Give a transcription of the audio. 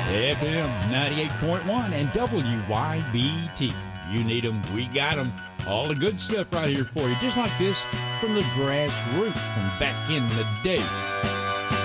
FM 98.1 and WYBT. You need them, we got them. All the good stuff right here for you, just like this from the Grassroots from back in the day.